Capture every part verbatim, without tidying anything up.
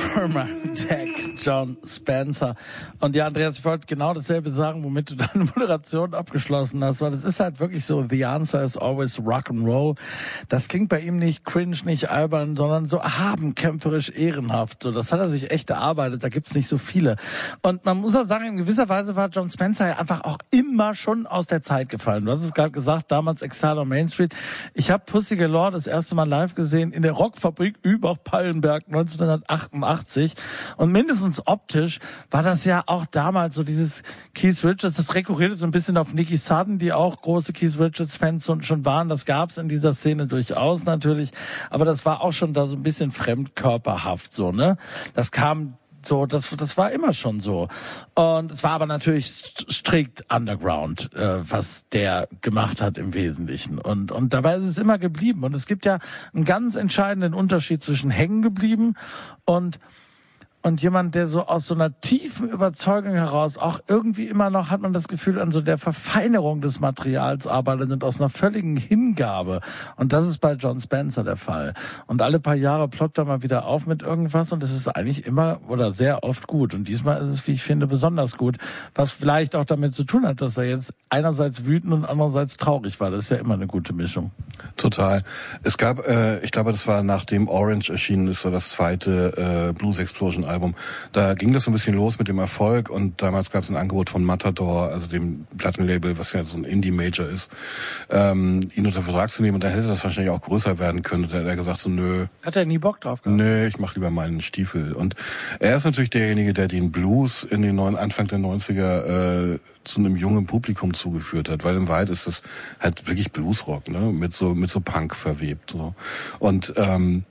Firma Jack John Spencer. Und ja, Andreas, ich wollte genau dasselbe sagen, womit du deine Moderation abgeschlossen hast, weil das ist halt wirklich so, the answer is always rock and roll. Das klingt bei ihm nicht cringe, nicht albern, sondern so erhaben, kämpferisch, ehrenhaft. So, das hat er sich echt erarbeitet, da gibt's nicht so viele. Und man muss auch sagen, in gewisser Weise war John Spencer ja einfach auch immer schon aus der Zeit gefallen. Du hast es gerade gesagt, damals Exile on Main Street. Ich habe Pussy Galore das erste Mal live gesehen in der Rockfabrik Übach-Pallenberg neunzehnhundertachtundachtzig. Und mindestens optisch war das ja auch damals so dieses Keith Richards, das rekurrierte so ein bisschen auf Nicky Sudden, die auch große Keith Richards-Fans schon waren. Das gab's in dieser Szene durchaus natürlich. Aber das war auch schon da so ein bisschen fremdkörperhaft so, ne? Das kam so, das, das war immer schon so. Und es war aber natürlich strikt Underground, äh, was der gemacht hat im Wesentlichen. Und, und dabei ist es immer geblieben. Und es gibt ja einen ganz entscheidenden Unterschied zwischen hängen geblieben und Und jemand, der so aus so einer tiefen Überzeugung heraus auch irgendwie immer noch, hat man das Gefühl, an so der Verfeinerung des Materials arbeitet und aus einer völligen Hingabe. Und das ist bei John Spencer der Fall. Und alle paar Jahre ploppt er mal wieder auf mit irgendwas und es ist eigentlich immer oder sehr oft gut. Und diesmal ist es, wie ich finde, besonders gut. Was vielleicht auch damit zu tun hat, dass er jetzt einerseits wütend und andererseits traurig war. Das ist ja immer eine gute Mischung. Total. Es gab, äh, ich glaube, das war nachdem Orange erschienen ist, so das zweite äh, Blues Explosion Album. Da ging das so ein bisschen los mit dem Erfolg und damals gab es ein Angebot von Matador, also dem Plattenlabel, was ja so ein Indie-Major ist, ähm, ihn unter Vertrag zu nehmen und dann hätte das wahrscheinlich auch größer werden können. Und dann hat er gesagt so, nö. Hat er nie Bock drauf gehabt? Nö, ich mach lieber meinen Stiefel. Und er ist natürlich derjenige, der den Blues in den neuen, Anfang der neunziger äh, zu einem jungen Publikum zugeführt hat, weil in Wahrheit ist es halt wirklich Bluesrock, ne, mit so mit so Punk verwebt so. Und ähm,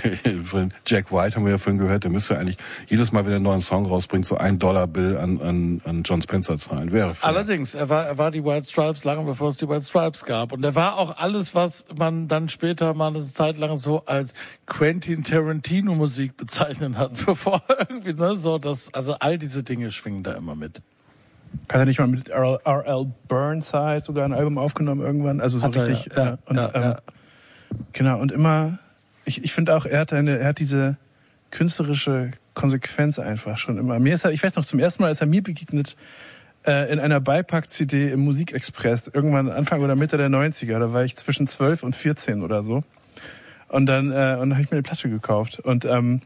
Jack White haben wir ja vorhin gehört, der müsste eigentlich jedes Mal, wenn er einen neuen Song rausbringt, so ein Dollar Bill an an an John Spencer zahlen. Wäre fair. Allerdings, er war er war die White Stripes lange bevor es die White Stripes gab und er war auch alles, was man dann später mal eine Zeit lang so als Quentin Tarantino Musik bezeichnet hat, bevor irgendwie ne so das, also all diese Dinge schwingen da immer mit. Hat er nicht mal mit R L Burnside sogar ein Album aufgenommen irgendwann? Also so hat richtig. Er, ja. Äh, und, ja, ähm, ja. Genau, und immer, ich, ich finde auch, er hat eine, er hat diese künstlerische Konsequenz einfach schon immer. Mir ist er, ich weiß noch, zum ersten Mal ist er mir begegnet äh, in einer Beipack-C D im Musikexpress, irgendwann Anfang oder Mitte der neunziger. Da war ich zwischen zwölf und vierzehn oder so. Und dann, äh, und dann habe ich mir eine Platte gekauft. Und ähm,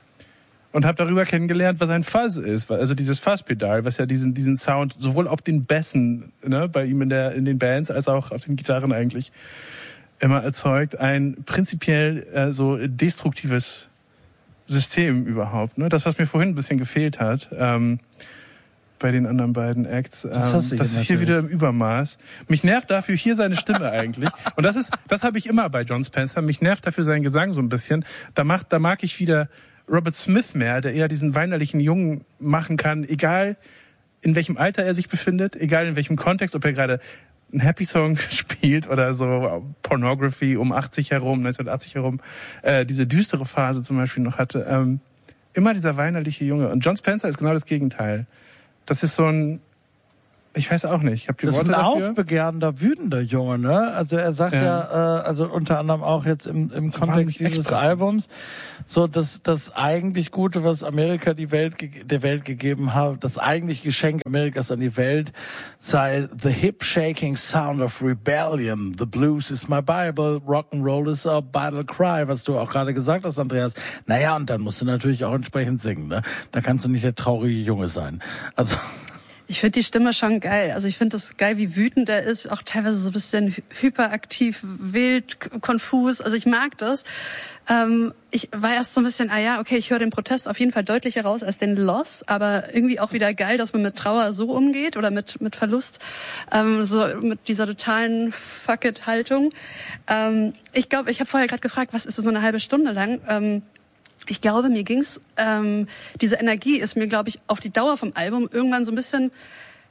Und habe darüber kennengelernt, was ein Fuzz ist, also dieses Fuzzpedal, was ja diesen diesen Sound sowohl auf den Bässen, ne, bei ihm in der in den Bands als auch auf den Gitarren eigentlich immer erzeugt, ein prinzipiell äh, so destruktives System überhaupt, ne? Das, was mir vorhin ein bisschen gefehlt hat ähm, bei den anderen beiden Acts, ähm, das, das ist hier wieder im Übermaß. Mich nervt dafür hier seine Stimme eigentlich, und das ist das habe ich immer bei John Spencer. Mich nervt dafür sein Gesang so ein bisschen. Da macht da mag ich wieder Robert Smith mehr, der eher diesen weinerlichen Jungen machen kann, egal in welchem Alter er sich befindet, egal in welchem Kontext, ob er gerade einen Happy Song spielt oder so Pornography um achtzig herum, neunzehnhundertachtzig herum, äh, diese düstere Phase zum Beispiel noch hatte. Ähm, immer dieser weinerliche Junge. Und John Spencer ist genau das Gegenteil. Das ist so ein, ich weiß auch nicht. Ich hab die das Worte ist ein dafür. aufbegehrender, wütender Junge, ne? Also er sagt ja, ja äh, also unter anderem auch jetzt im, im Kontext dieses expressiv. Albums, so dass das eigentlich Gute, was Amerika die Welt der Welt gegeben hat, das eigentliche Geschenk Amerikas an die Welt sei the hip-shaking sound of rebellion. The blues is my Bible, rock and roll is a battle cry, was du auch gerade gesagt hast, Andreas. Naja, und dann musst du natürlich auch entsprechend singen, ne? Da kannst du nicht der traurige Junge sein. Also ich finde die Stimme schon geil. Also ich finde das geil, wie wütend er ist, auch teilweise so ein bisschen hyperaktiv, wild, konfus. Also ich mag das. Ähm, ich war erst so ein bisschen, ah ja, okay, ich höre den Protest auf jeden Fall deutlicher raus als den Loss, aber irgendwie auch wieder geil, dass man mit Trauer so umgeht oder mit mit Verlust, ähm, so mit dieser totalen Fuck-it-Haltung. Ähm, ich glaube, ich habe vorher gerade gefragt, was ist das so eine halbe Stunde lang? Ähm, Ich glaube, mir ging's, ähm, diese Energie ist mir, glaube ich, auf die Dauer vom Album irgendwann so ein bisschen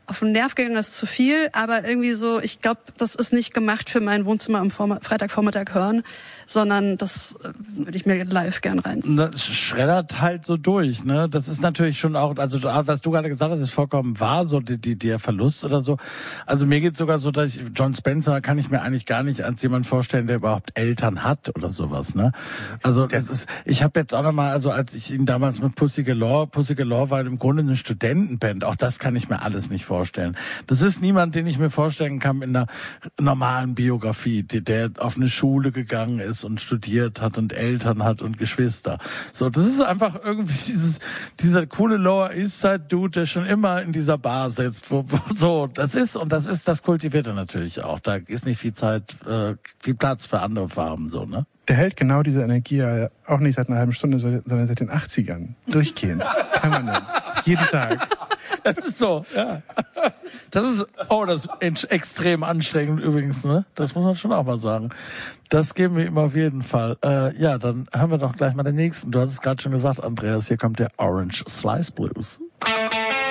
auf den Nerv gegangen, das ist zu viel, aber irgendwie so, ich glaube, das ist nicht gemacht für mein Wohnzimmer am Vorm- Freitagvormittag hören, sondern das äh, würde ich mir live gern reinziehen. Das schreddert halt so durch, ne? Das ist natürlich schon auch, also was du gerade gesagt hast, ist vollkommen wahr, so die, die, der Verlust oder so. Also mir geht's sogar so, dass ich, John Spencer kann ich mir eigentlich gar nicht als jemand vorstellen, der überhaupt Eltern hat oder sowas, ne? Also das ist, ich habe jetzt auch nochmal, also als ich ihn damals mit Pussy Galore, Pussy Galore war im Grunde eine Studentenband, auch das kann ich mir alles nicht vorstellen. Das ist niemand, den ich mir vorstellen kann in einer normalen Biografie, der, der auf eine Schule gegangen ist und studiert hat und Eltern hat und Geschwister. So, das ist einfach irgendwie dieses, dieser coole Lower East Side Dude, der schon immer in dieser Bar sitzt, wo, wo so, das ist, und das ist, das kultiviert er natürlich auch. Da ist nicht viel Zeit, äh, viel Platz für andere Farben, so, ne? Der hält genau diese Energie ja auch nicht seit einer halben Stunde, sondern seit den achtzigern. Durchgehend. Permanent. Jeden Tag. Das ist so, ja. Das ist, oh, das ist extrem anstrengend übrigens, ne? Das muss man schon auch mal sagen. Das geben wir ihm auf jeden Fall. Äh, ja, dann hören wir doch gleich mal den nächsten. Du hast es gerade schon gesagt, Andreas, hier kommt der Orange Slice Blues.